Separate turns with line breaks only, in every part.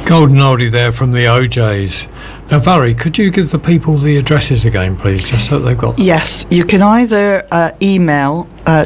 Golden oldie there from the OJs. Now, Valerie, could you give the people the addresses again, please, just so they've got...
Yes, you can either email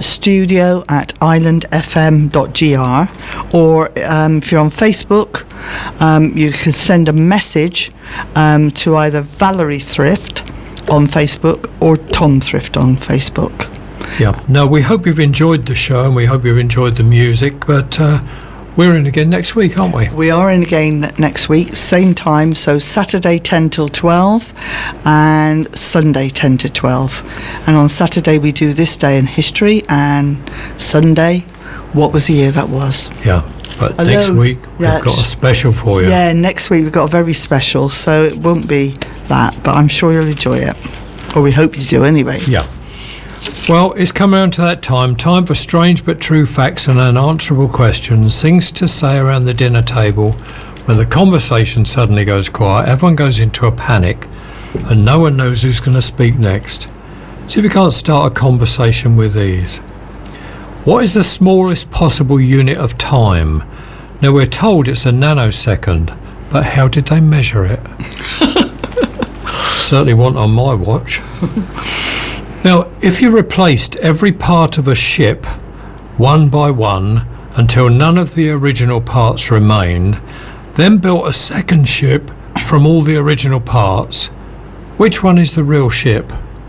studio@islandfm.gr, or if you're on Facebook, you can send a message to either Valerie Thrift on Facebook or Tom Thrift on Facebook.
Yeah. Now, we hope you've enjoyed the show and we hope you've enjoyed the music, but we're in again next week, aren't we?
We are in again next week, same time, so Saturday 10 till 12 and Sunday 10 to 12. And on Saturday we do This Day in History, and Sunday, what was the year that was?
Yeah, but next week we've got a special for you.
Yeah, next week we've got a very special, so it won't be that, but I'm sure you'll enjoy it. Or we hope you do anyway.
Yeah. Well, it's come around to that time for strange but true facts and unanswerable questions, things to say around the dinner table. When the conversation suddenly goes quiet, everyone goes into a panic and no one knows who's going to speak next. See if you can't start a conversation with these. What is the smallest possible unit of time? Now, we're told it's a nanosecond, but how did they measure it? Certainly wasn't on my watch. Now, if you replaced every part of a ship one by one until none of the original parts remained, then built a second ship from all the original parts, which one is the real ship?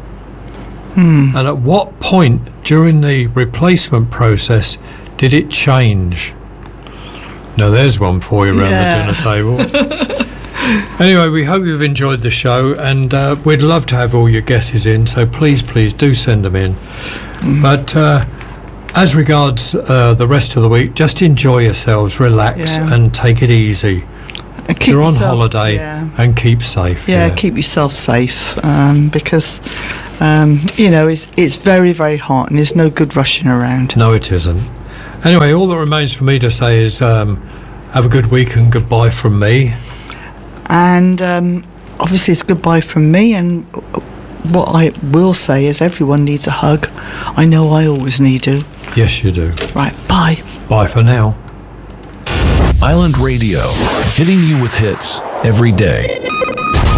And at what point during the replacement process did it change? Now, there's one for you around the dinner table. Anyway, we hope you've enjoyed the show, and we'd love to have all your guesses in, so please do send them in. But as regards the rest of the week, just enjoy yourselves, relax and take it easy. You're on holiday and keep safe.
Keep yourself safe, because it's very, very hot and there's no good rushing around.
No, it isn't. Anyway, all that remains for me to say is have a good week and goodbye from me.
And obviously it's goodbye from me, and what I will say is everyone needs a hug. I know I always need to.
Yes, you do.
Right, bye.
Bye for now.
Island Radio, hitting you with hits every day.